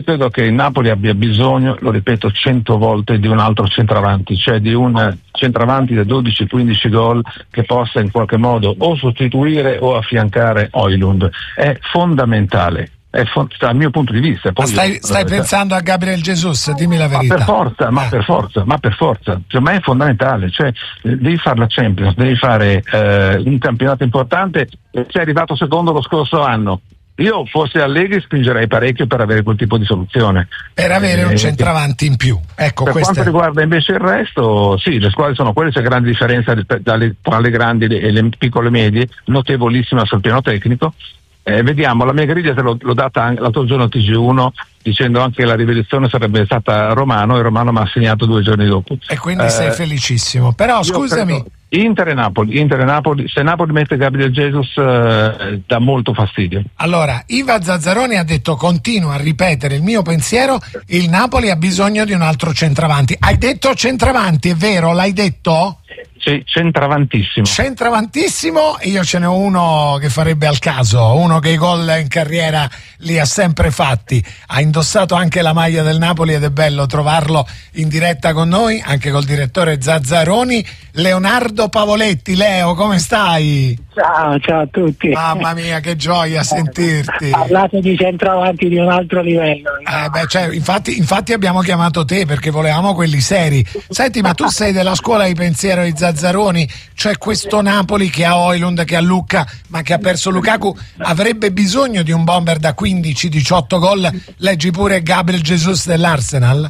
credo che il Napoli abbia bisogno, lo ripeto 100 volte, di un altro centravanti, cioè di un centravanti da 12-15 gol che possa in qualche modo o sostituire o affiancare Højlund. È fondamentale. Dal mio punto di vista. Poi stai pensando a Gabriel Jesus, dimmi la verità. Ma per forza, per me è fondamentale, cioè devi fare la Champions, devi fare un campionato importante. Sei arrivato secondo lo scorso anno. Io fossi Allegri spingerei parecchio per avere quel tipo di soluzione. Per avere un centravanti in più. Ecco, per quanto riguarda invece il resto, sì, le squadre sono quelle, c'è grande differenza tra le grandi e le piccole e medie, notevolissima sul piano tecnico. Vediamo, la mia griglia te l'ho data anche l'altro giorno a TG1 dicendo anche che la rivelazione sarebbe stata Romano, e Romano mi ha segnato 2 giorni dopo. E quindi sei felicissimo. Però scusami. Inter e Napoli, se Napoli mette Gabriel Jesus dà molto fastidio. Allora, Iva Zazzaroni ha detto, continuo a ripetere il mio pensiero, il Napoli ha bisogno di un altro centravanti. Hai detto centravanti, è vero? L'hai detto? Sì, centravantissimo. Io ce n'è uno che farebbe al caso, uno che i gol in carriera li ha sempre fatti, ha indossato anche la maglia del Napoli ed è bello trovarlo in diretta con noi, anche col direttore Zazzaroni. Leonardo Pavoletti. Leo, come stai? Ciao a tutti. Mamma mia, che gioia sentirti. Parlate di centravanti di un altro livello. Infatti abbiamo chiamato te perché volevamo quelli seri. Senti, ma tu sei della scuola di pensiero di Zazzaroni, cioè questo Napoli che ha Højlund, che ha Lucca, ma che ha perso Lukaku, avrebbe bisogno di un bomber da 15-18 gol? Leggi pure Gabriel Jesus dell'Arsenal?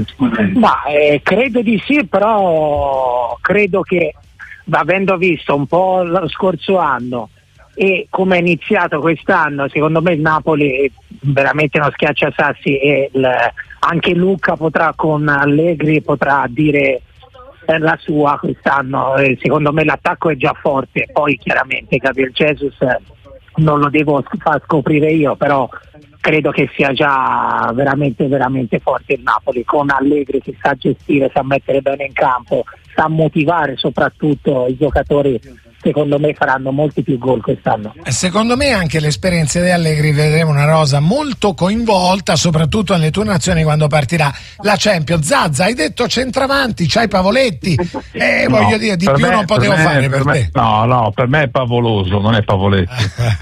Credo di sì, però credo che, avendo visto un po' lo scorso anno e come è iniziato quest'anno, secondo me il Napoli è veramente uno schiacciasassi, e anche Lucca potrà, con Allegri, potrà dire la sua quest'anno. Secondo me l'attacco è già forte, poi chiaramente Gabriel Jesus non lo devo far scoprire io, però credo che sia già veramente veramente forte il Napoli, con Allegri che sa gestire, sa mettere bene in campo, sa motivare soprattutto i giocatori. Secondo me faranno molti più gol quest'anno. E secondo me anche l'esperienza di Allegri, vedremo una rosa molto coinvolta, soprattutto nelle tue nazioni quando partirà la Champions. Zazza, hai detto centravanti, c'hai Pavoletti, voglio dire, di più non potevo fare per te. No, per me è Pavoloso, non è Pavoletti.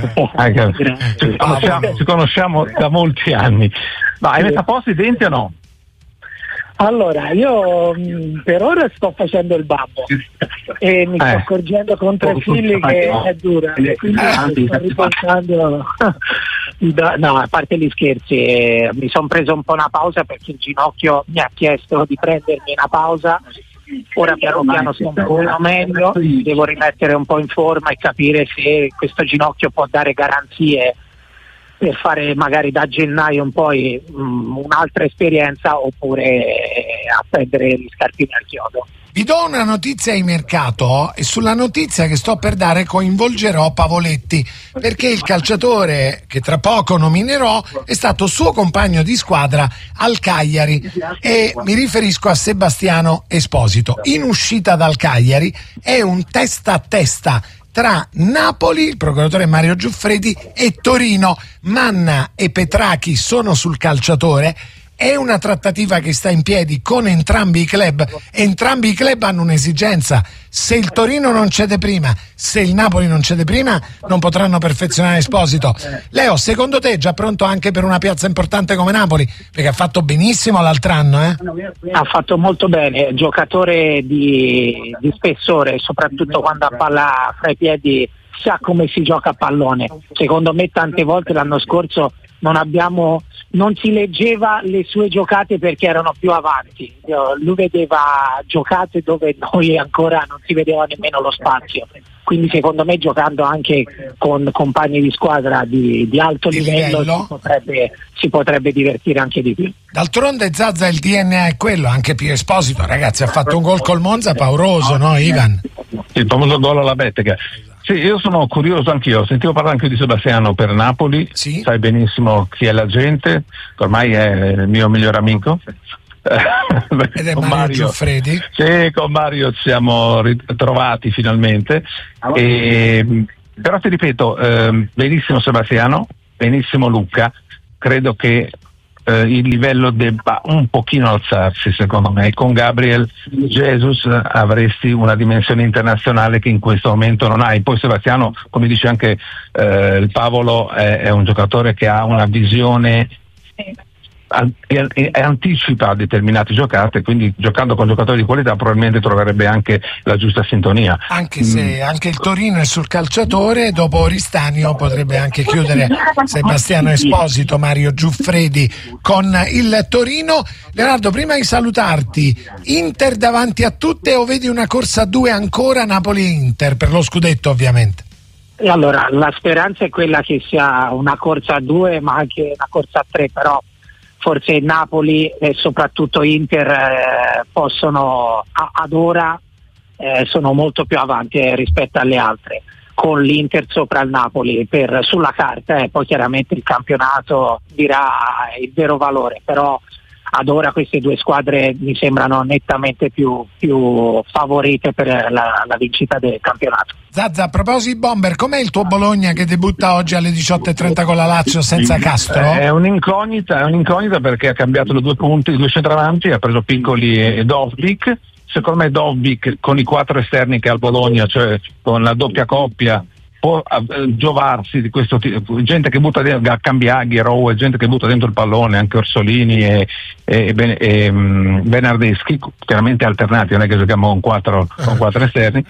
Ci conosciamo da molti anni. Ma hai messo a posto i denti o no? Allora, io per ora sto facendo il babbo e mi sto accorgendo con 3 figli che è dura, quindi sto ripensando. No, a parte gli scherzi, mi sono preso un po' una pausa perché il ginocchio mi ha chiesto di prendermi una pausa. Ora piano piano sto un po' meglio, devo rimettere un po' in forma e capire se questo ginocchio può dare garanzie per fare magari da gennaio in poi un'altra esperienza, oppure appendere gli scarpini al chiodo. Vi do una notizia di mercato, e sulla notizia che sto per dare coinvolgerò Pavoletti, perché il calciatore che tra poco nominerò è stato suo compagno di squadra al Cagliari, e mi riferisco a Sebastiano Esposito. In uscita dal Cagliari è un testa a testa tra Napoli, il procuratore Mario Giuffredi, e Torino. Manna e Petrachi sono sul calciatore. È una trattativa che sta in piedi con entrambi i club. Entrambi i club hanno un'esigenza: se il Torino non cede prima, se il Napoli non cede prima, non potranno perfezionare Esposito. Leo, secondo te è già pronto anche per una piazza importante come Napoli? Perché ha fatto benissimo l'altro anno, Ha fatto molto bene, giocatore di spessore, soprattutto quando ha palla fra i piedi, sa come si gioca a pallone. Secondo me tante volte l'anno scorso non si leggeva le sue giocate perché erano più avanti. Lui vedeva giocate dove noi ancora non si vedeva nemmeno lo spazio. Quindi secondo me, giocando anche con compagni di squadra di alto livello si potrebbe divertire anche di più. D'altronde Zazza, il DNA è quello, anche Pio Esposito, ragazzi, ha fatto un gol col Monza pauroso, no Ivan? Il famoso gol alla Bettega. Sì, io sono curioso anch'io, sentivo parlare anche di Sebastiano per Napoli, sì? Sai benissimo chi è la gente, ormai è il mio migliore amico. Ed è Mario Giuffredi? Sì, con Mario ci siamo ritrovati finalmente, però ti ripeto, benissimo Sebastiano, benissimo Lucca, credo che il livello debba un pochino alzarsi, secondo me. Con Gabriel Jesus avresti una dimensione internazionale che in questo momento non hai. Poi Sebastiano, come dice anche il Pavolo, è un giocatore che ha una visione e anticipa determinate giocate, quindi giocando con giocatori di qualità probabilmente troverebbe anche la giusta sintonia. Anche se anche il Torino è sul calciatore, dopo Oristanio potrebbe anche chiudere Sebastiano Esposito, Mario Giuffredi con il Torino. Leonardo, prima di salutarti, Inter davanti a tutte o vedi una corsa a due ancora Napoli-Inter per lo scudetto ovviamente? E allora la speranza è quella che sia una corsa a due ma anche una corsa a tre, però forse Napoli e soprattutto Inter possono ad ora sono molto più avanti rispetto alle altre, con l'Inter sopra il Napoli sulla carta, poi chiaramente il campionato dirà il vero valore, però ad ora queste due squadre mi sembrano nettamente più favorite per la vincita del campionato. Zazza, a proposito di Bomber, com'è il tuo Bologna che debutta oggi alle 18:30 con la Lazio senza Castro? È un'incognita perché ha cambiato le due punte, i due centravanti, ha preso Piccoli e Dovbyk. Secondo me Dovbyk con i 4 esterni che ha il Bologna, cioè con la doppia coppia, può giovarsi di questo tipo, gente che butta dentro Cambiaghi, Rowe, gente che butta dentro il pallone, anche Orsolini e Bernardeschi, chiaramente alternati, non è che giochiamo con quattro esterni,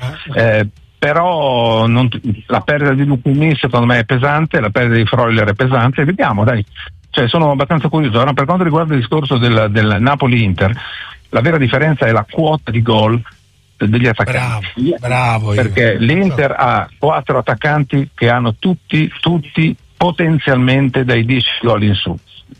però la perdita di Lupini secondo me è pesante, la perdita di Freuler è pesante, vediamo dai, cioè sono abbastanza curioso. Ora, per quanto riguarda il discorso del Napoli-Inter, la vera differenza è la quota di gol degli attaccanti. Bravo perché l'Inter ha 4 attaccanti che hanno tutti potenzialmente dai 10 gol in su,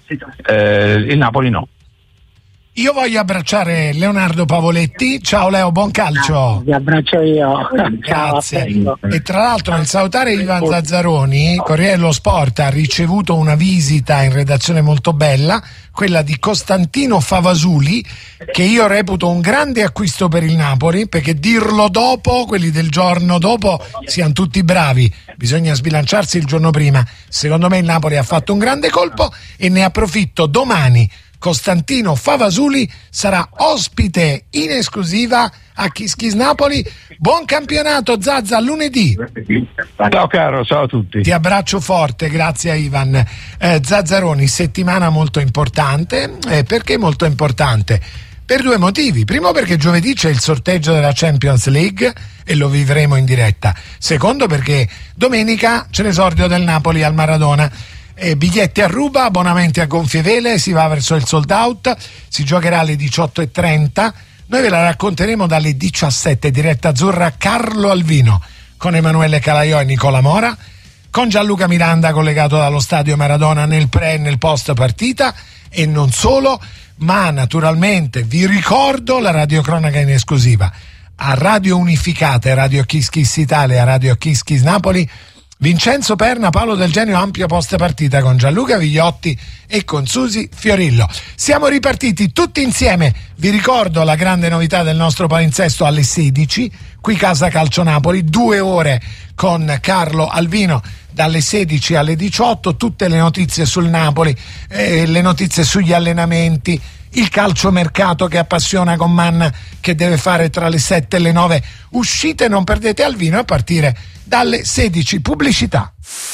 il Napoli no. Io voglio abbracciare Leonardo Pavoletti. Ciao Leo, buon calcio. Vi abbraccio io. Grazie. Ciao, e tra l'altro nel salutare Ivan Zazzaroni, Corriere dello Sport ha ricevuto una visita in redazione molto bella, quella di Costantino Favasuli, che io reputo un grande acquisto per il Napoli, perché dirlo dopo, quelli del giorno dopo siano tutti bravi, bisogna sbilanciarsi il giorno prima. Secondo me il Napoli ha fatto un grande colpo e ne approfitto domani. Costantino Favasuli sarà ospite in esclusiva a Kiss Kiss Napoli. Buon campionato Zazza, a lunedì. Ciao caro, ciao a tutti. Ti abbraccio forte, grazie a Ivan. Zazzaroni, settimana molto importante. Perché molto importante? Per 2 motivi. Primo, perché giovedì c'è il sorteggio della Champions League e lo vivremo in diretta. Secondo, perché domenica c'è l'esordio del Napoli al Maradona. Biglietti a ruba, abbonamenti a gonfie vele, si va verso il sold out, si giocherà alle 18:30, noi ve la racconteremo dalle 17, diretta azzurra Carlo Alvino con Emanuele Calaiò e Nicola Mora, con Gianluca Miranda collegato dallo stadio Maradona nel pre e nel post partita, e non solo, ma naturalmente vi ricordo la radiocronaca in esclusiva a Radio Unificata e Radio Kiss Kiss Italia, Radio Kiss Kiss Napoli. Vincenzo Perna, Paolo Del Genio, ampio post partita con Gianluca Vigliotti e con Susi Fiorillo. Siamo ripartiti tutti insieme. Vi ricordo la grande novità del nostro palinsesto alle 16, qui Casa Calcio Napoli, 2 ore con Carlo Alvino dalle 16 alle 18, tutte le notizie sul Napoli, le notizie sugli allenamenti, il calciomercato che appassiona con Manna, che deve fare tra le 7 e le 9 uscite. Non perdete Alvino a partire dalle 16. Pubblicità.